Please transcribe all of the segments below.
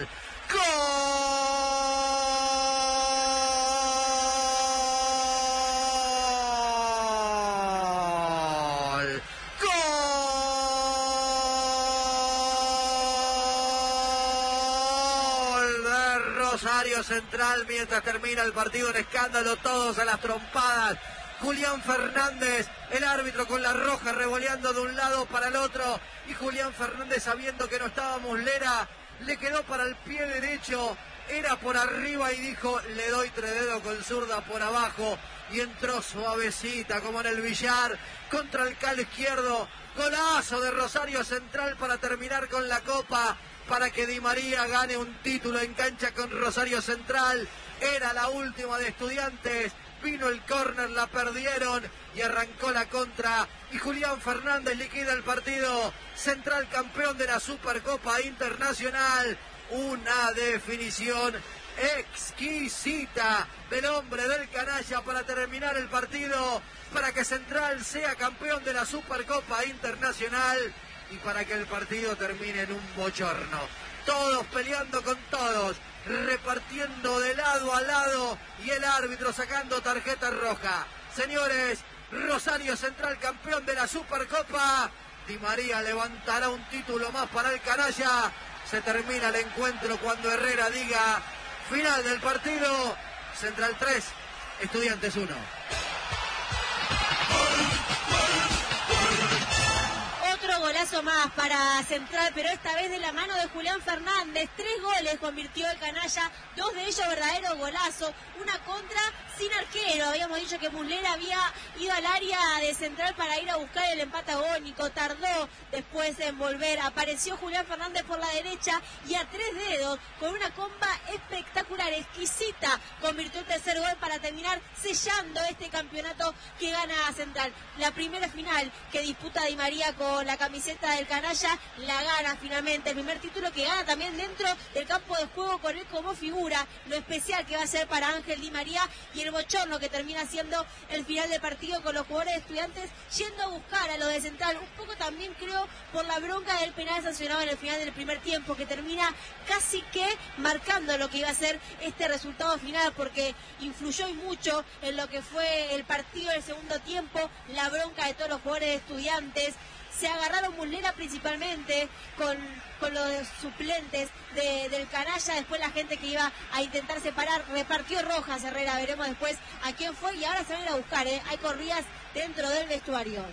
Gol. Rosario Central, mientras termina el partido en escándalo, todos a las trompadas. Julián Fernández, el árbitro con la roja revoleando de un lado para el otro, y Julián Fernández, sabiendo que no estaba Muslera, le quedó para el pie derecho, era por arriba y dijo: le doy 3 dedos con zurda por abajo, y entró suavecita como en el billar contra el calo izquierdo. Golazo de Rosario Central para terminar con la copa, para que Di María gane un título en cancha con Rosario Central. Era la última de Estudiantes, vino el córner, la perdieron y arrancó la contra, y Julián Fernández liquida el partido. Central campeón de la Supercopa Internacional. Una definición exquisita del hombre del canalla para terminar el partido, para que Central sea campeón de la Supercopa Internacional y para que el partido termine en un bochorno. Todos peleando con todos, repartiendo de lado a lado, y el árbitro sacando tarjeta roja. Señores, Rosario Central campeón de la Supercopa. Di María levantará un título más para el canalla. Se termina el encuentro cuando Herrera diga: final del partido. Central 3, Estudiantes 1. Otro golazo más para Central, pero esta vez de la mano de Julián Fernández. 3 goles convirtió el canalla, 2 de ellos verdaderos golazos. Una contra sin arquero. Habíamos dicho que Muslera había ido al área de Central para ir a buscar el empate agónico. Tardó después en volver. Apareció Julián Fernández por la derecha y a 3 dedos, con una comba espectacular, exquisita, convirtió el tercer gol para terminar sellando este campeonato que gana Central. La primera final que disputa Di María con la camiseta del canalla, la gana finalmente. El primer título que gana también dentro del campo de juego, con él como figura. Lo especial que va a ser para Ángel Di María, y el bochorno que termina siendo el final del partido, con los jugadores de Estudiantes yendo a buscar a los de Central. Un poco también, creo, por la bronca del penal sancionado en el final del primer tiempo, que termina casi que marcando lo que iba a ser este resultado final, porque influyó y mucho en lo que fue el partido del segundo tiempo. La bronca de todos los jugadores de Estudiantes. Se agarraron Muslera principalmente con los suplentes del canalla. Después la gente que iba a intentar separar repartió rojas. Herrera, veremos después a quién fue, y ahora se van a ir a buscar, Hay corridas dentro del vestuario.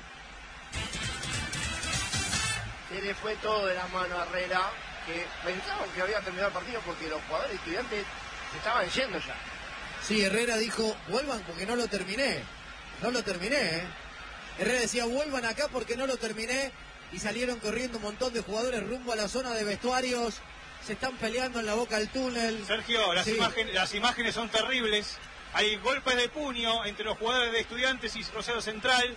Se le fue todo de la mano a Herrera, que pensaban que había terminado el partido porque los jugadores de Estudiantes se estaban yendo ya. Sí, Herrera dijo: vuelvan porque no lo terminé. No lo terminé, Herrera decía: vuelvan acá porque no lo terminé, y salieron corriendo un montón de jugadores rumbo a la zona de vestuarios. Se están peleando en la boca del túnel. Sergio, las imágenes son terribles. Hay golpes de puño entre los jugadores de Estudiantes y Rosario Central.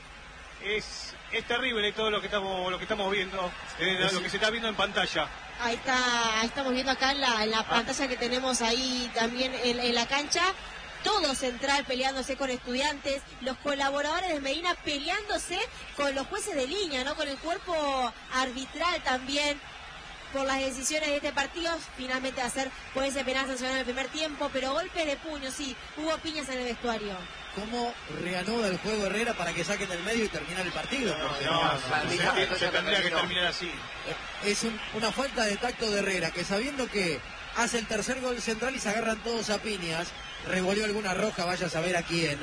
Es terrible todo lo que estamos viendo, lo que se está viendo en pantalla. Ahí está, estamos viendo acá en la pantalla que tenemos ahí también en la cancha. Todo Central peleándose con Estudiantes, los colaboradores de Medina peleándose con los jueces de línea, ¿no? Con el cuerpo arbitral también, por las decisiones de este partido. Finalmente va a ser por ese penal sancionado en el primer tiempo, pero golpes de puño, sí, hubo piñas en el vestuario. ¿Cómo reanuda el juego Herrera para que saquen del medio y terminar el partido? Se tendría que terminar así. Es una falta de tacto de Herrera, que sabiendo que hace el tercer gol Central y se agarran todos a piñas, revolvió alguna roja, vaya a saber a quién.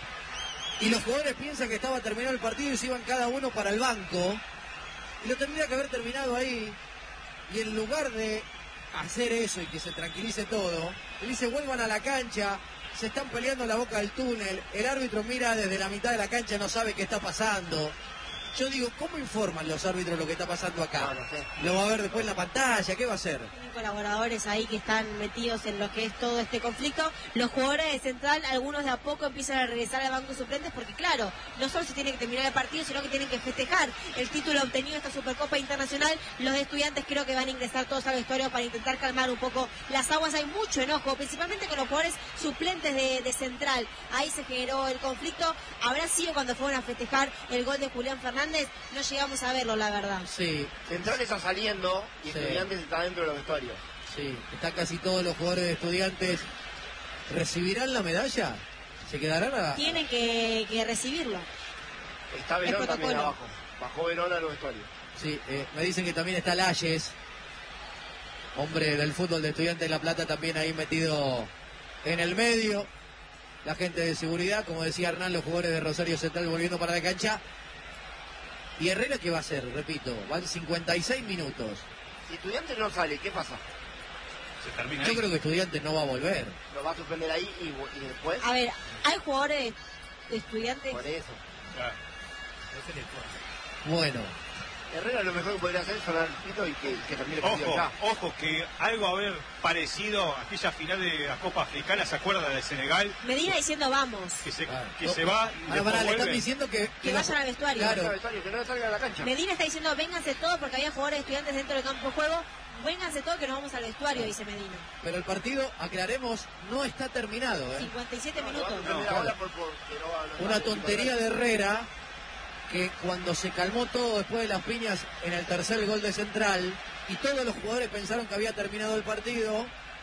Y los jugadores piensan que estaba terminado el partido y se iban cada uno para el banco. Y lo tendría que haber terminado ahí. Y en lugar de hacer eso y que se tranquilice todo, le dice: vuelvan a la cancha, se están peleando en la boca del túnel. El árbitro mira desde la mitad de la cancha, no sabe qué está pasando. Yo digo, ¿cómo informan los árbitros lo que está pasando acá? No sé. Lo va a ver después en la pantalla, ¿qué va a hacer? Tienen colaboradores ahí que están metidos en lo que es todo este conflicto. Los jugadores de Central, algunos de a poco empiezan a regresar al banco de suplentes, porque claro, no solo se tiene que terminar el partido, sino que tienen que festejar el título obtenido en esta Supercopa Internacional. Los de Estudiantes creo que van a ingresar todos al vestuario para intentar calmar un poco las aguas. Hay mucho enojo, principalmente con los jugadores suplentes de Central. Ahí se generó el conflicto. Habrá sido cuando fueron a festejar el gol de Julián Fernández. No llegamos a verlo, la verdad. Sí. Central está saliendo y Sí. Estudiantes está dentro de los vestuarios. Sí, están casi todos los jugadores de Estudiantes. ¿Recibirán la medalla? ¿Se quedarán a...? Tienen que recibirlo. Está Verón también abajo. Bajó Verón a los vestuarios. Sí, me dicen que también está Layes, hombre del fútbol de Estudiantes de La Plata, también ahí metido en el medio. La gente de seguridad, como decía Hernán, los jugadores de Rosario Central volviendo para la cancha. ¿Y Herrera qué va a hacer? Repito, van 56 minutos. Si Estudiantes no sale, ¿qué pasa? Se termina Yo ahí. creo que Estudiantes no va a volver. Lo va a suspender ahí y después. A ver, hay jugadores de Estudiantes. Por eso. Claro. Bueno, Herrera lo mejor que podría hacer es sonar el pito y que termine el partido acá. Ojo, que algo haber parecido a aquella final de la Copa Africana, ¿se acuerda de Senegal? Medina diciendo vamos. Que se, Claro. que se va y ahora después pará, le están vuelve. diciendo Que vayan al vestuario. Claro. Que no salga a la cancha. Medina está diciendo vénganse todos porque había jugadores de Estudiantes dentro del campo de juego. Vénganse todos que nos vamos al vestuario, dice Medina. Pero el partido, aclaremos, no está terminado, ¿eh? 57 No, minutos. le va a suspender claro. ahora porque no va- Una tontería de Herrera, que cuando se calmó todo después de las piñas en el tercer gol de Central y todos los jugadores pensaron que había terminado el partido,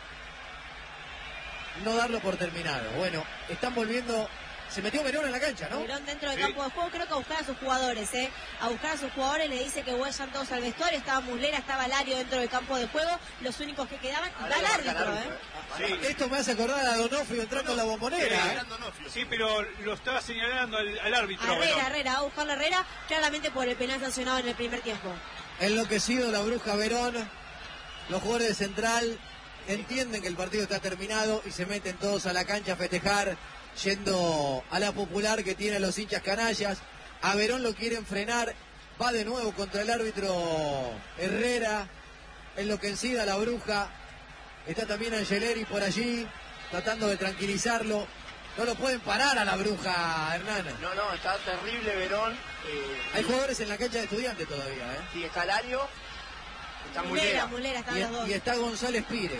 no darlo por terminado. Bueno, están volviendo, se metió Verón en la cancha, ¿no? Verón dentro del Sí. campo de juego, creo que a buscar a sus jugadores, a buscar a sus jugadores, le dice que vayan todos al vestuario, estaba Muslera, estaba Lario dentro del campo de juego, los únicos que quedaban, y va el árbitro, Sí. Esto me hace acordar a Donofrio entrando a la bombonera, ¿eh? Sí, pero lo estaba señalando al árbitro. Herrera, va a buscarlo a Herrera, claramente por el penal sancionado en el primer tiempo. Enloquecido la bruja Verón, los jugadores de Central entienden que el partido está terminado y se meten todos a la cancha a festejar, yendo a la popular que tienen los hinchas canallas. A Verón lo quieren frenar, va de nuevo contra el árbitro Herrera, enloquecida la bruja. Está también Angeleri por allí, tratando de tranquilizarlo. No lo pueden parar a la bruja, Hernán. No, está terrible Verón. Hay jugadores en la cancha de Estudiantes todavía, ¿eh? Sí, está Lario, está Mulera. Mulera, estaban los dos. Y está González Pires.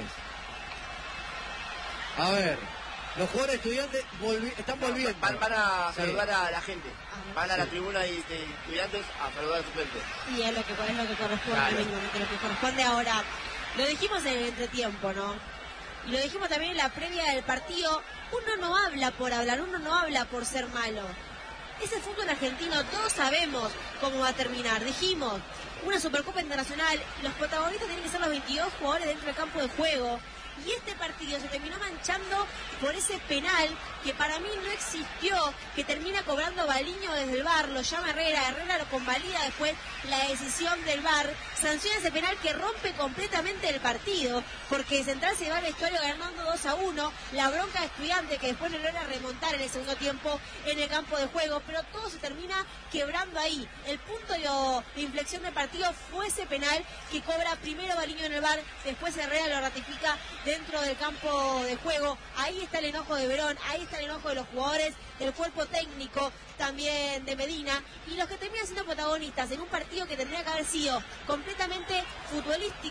A ver, los jugadores de Estudiantes están volviendo. Van a Sí. saludar a la gente. Van a la Sí. tribuna de Estudiantes a saludar al suplente. Y es lo que corresponde, Claro. mínimamente lo que corresponde ahora. Lo dijimos en el entretiempo, ¿no? Y lo dijimos también en la previa del partido. Uno no habla por hablar, uno no habla por ser malo. Es el fútbol argentino, todos sabemos cómo va a terminar. Dijimos, una Supercopa Internacional, los protagonistas tienen que ser los 22 jugadores dentro del campo de juego. Y este partido se terminó manchando por ese penal que para mí no existió, que termina cobrando Baliño desde el VAR, lo llama Herrera lo convalida después la decisión del VAR, sanciona ese penal que rompe completamente el partido, porque Central se va al vestuario ganando 2-1, la bronca de Estudiante que después no logra remontar en el segundo tiempo en el campo de juego, pero todo se termina quebrando ahí. El punto de inflexión del partido fue ese penal que cobra primero Baliño en el VAR, después Herrera lo ratifica dentro del campo de juego. Ahí está el enojo de Verón, ahí está el enojo de los jugadores, del cuerpo técnico también de Medina, y los que terminan siendo protagonistas en un partido que tendría que haber sido completamente futbolístico